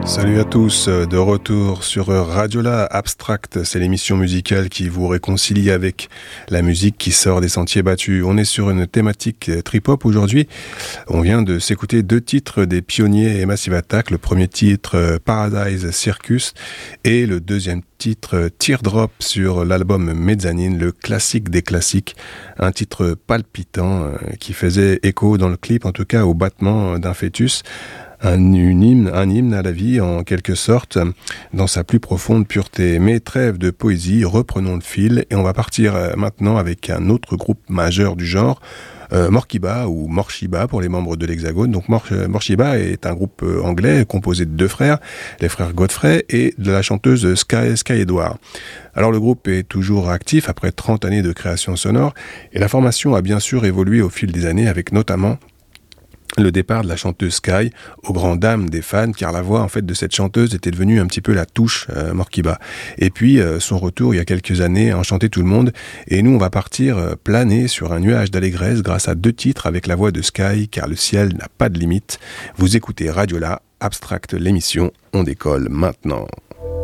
Salut à tous, de retour sur Radiola Abstract, c'est l'émission musicale qui vous réconcilie avec la musique qui sort des sentiers battus. On est sur une thématique trip-hop aujourd'hui. On vient de s'écouter deux titres des Pionniers et Massive Attack. Le premier titre, Paradise Circus, et le deuxième titre, Teardrop, sur l'album Mezzanine, le classique des classiques. Un titre palpitant qui faisait écho dans le clip, en tout cas au battement d'un fœtus. Un hymne à la vie, en quelque sorte, dans sa plus profonde pureté. Mais trêve de poésie, reprenons le fil, et on va partir maintenant avec un autre groupe majeur du genre, Morkiba, ou Morshiba pour les membres de l'Hexagone. Donc Morshiba est un groupe anglais composé de deux frères, les frères Godfrey, et de la chanteuse Sky Edward. Alors le groupe est toujours actif après 30 années de création sonore, et la formation a bien sûr évolué au fil des années, avec notamment le départ de la chanteuse Sky, aux grandes dames des fans, car la voix en fait de cette chanteuse était devenue un petit peu la touche Morkiba. Et puis son retour il y a quelques années a enchanté tout le monde, et nous on va partir planer sur un nuage d'allégresse grâce à deux titres avec la voix de Sky, car le ciel n'a pas de limite. Vous écoutez Radiola Abstract, l'émission, on décolle maintenant.